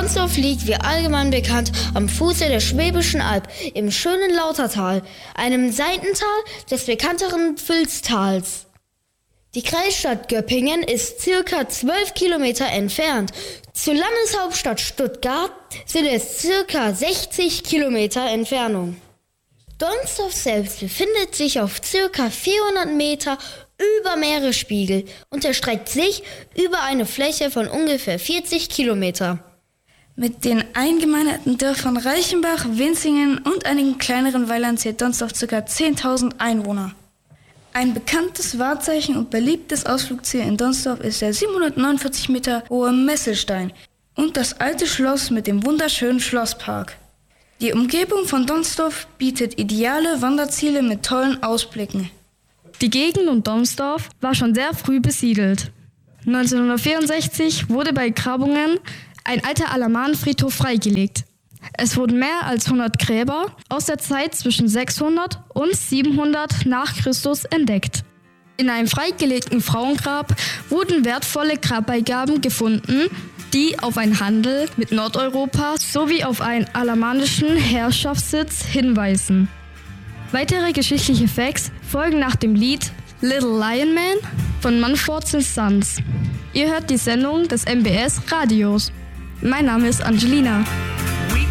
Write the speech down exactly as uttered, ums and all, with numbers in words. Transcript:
Donsdorf liegt, wie allgemein bekannt, am Fuße der Schwäbischen Alb im schönen Lautertal, einem Seitental des bekannteren Vülstals. Die Kreisstadt Göppingen ist circa zwölf Kilometer entfernt. Zur Landeshauptstadt Stuttgart sind es circa sechzig Kilometer Entfernung. Donsdorf selbst befindet sich auf circa vierhundert Meter über Meeresspiegel und erstreckt sich über eine Fläche von ungefähr vierzig Kilometer. Mit den eingemeinderten Dörfern Reichenbach, Winzingen und einigen kleineren Weilern zählt Donsdorf ca. zehntausend Einwohner. Ein bekanntes Wahrzeichen und beliebtes Ausflugsziel in Donsdorf ist der siebenhundertneunundvierzig Meter hohe Messelstein und das alte Schloss mit dem wunderschönen Schlosspark. Die Umgebung von Donsdorf bietet ideale Wanderziele mit tollen Ausblicken. Die Gegend um Donsdorf war schon sehr früh besiedelt. neunzehnhundertvierundsechzig wurde bei Grabungen ein alter Alamanenfriedhof freigelegt. Es wurden mehr als hundert Gräber aus der Zeit zwischen sechshundert und siebenhundert nach Christus entdeckt. In einem freigelegten Frauengrab wurden wertvolle Grabbeigaben gefunden, die auf einen Handel mit Nordeuropa sowie auf einen alamanischen Herrschaftssitz hinweisen. Weitere geschichtliche Facts folgen nach dem Lied Little Lion Man von Mumford and Sons. Ihr hört die Sendung des M B S Radios. Mein Name ist Angelina.